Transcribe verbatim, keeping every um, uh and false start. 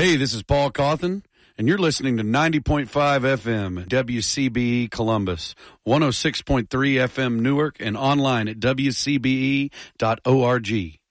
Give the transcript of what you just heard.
Hey, this is Paul Cawthon, and you're listening to ninety point five F M W C B E Columbus, one oh six point three F M Newark, and online at W C B E dot org.